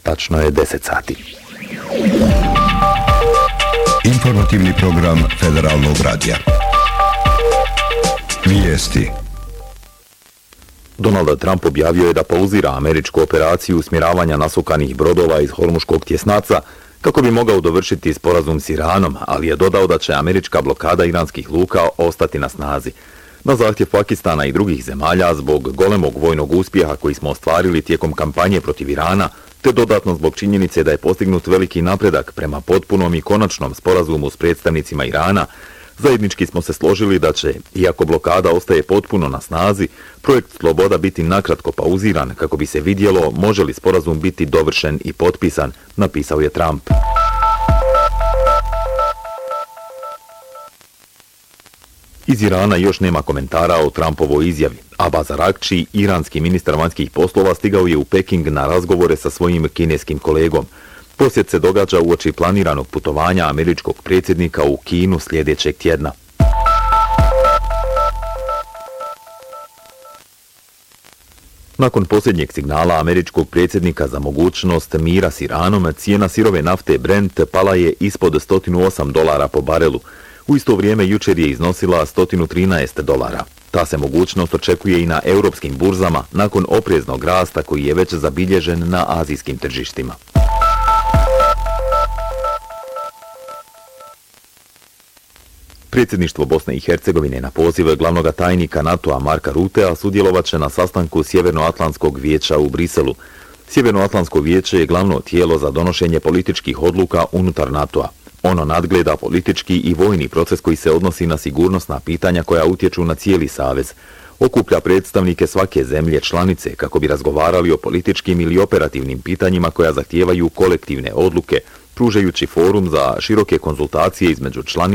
Tačno je 10 sati. Informativni program Federalnog radija. Vijesti. Donald Trump objavio je da pauzira američku operaciju usmjeravanja nasukanih brodova iz Hormuškog tjesnaca kako bi mogao dovršiti sporazum s Iranom, ali je dodao da će američka blokada iranskih luka ostati na snazi. Na zahtjev Pakistana i drugih zemalja zbog golemog vojnog uspjeha koji smo ostvarili tijekom kampanje protiv Irana, te dodatno zbog činjenice da je postignut veliki napredak prema potpunom i konačnom sporazumu s predstavnicima Irana, zajednički smo se složili da će, iako blokada ostaje potpuno na snazi, projekt Sloboda biti nakratko pauziran kako bi se vidjelo može li sporazum biti dovršen i potpisan, napisao je Trump. Iz Irana još nema komentara o Trumpovoj izjavi. Abbas Araghči, iranski ministar vanjskih poslova, stigao je u Peking na razgovore sa svojim kineskim kolegom. Posjet se događa uoči planiranog putovanja američkog predsjednika u Kinu sljedećeg tjedna. Nakon posljednjeg signala američkog predsjednika za mogućnost mira s Iranom, cijena sirove nafte Brent pala je ispod $108 po barelu. U isto vrijeme jučer je iznosila $113. Ta se mogućnost očekuje i na europskim burzama nakon opreznog rasta koji je već zabilježen na azijskim tržištima. Predsjedništvo Bosne i Hercegovine na poziv glavnog tajnika NATO-a Marka Rutea sudjelovat će na sastanku Sjevernoatlantskog vijeća u Briselu. Sjevernoatlantsko vijeće je glavno tijelo za donošenje političkih odluka unutar NATO-a. Ono nadgleda politički i vojni proces koji se odnosi na sigurnosna pitanja koja utječu na cijeli savez. Okuplja predstavnike svake zemlje članice kako bi razgovarali o političkim ili operativnim pitanjima koja zahtijevaju kolektivne odluke, pružajući forum za široke konzultacije između članica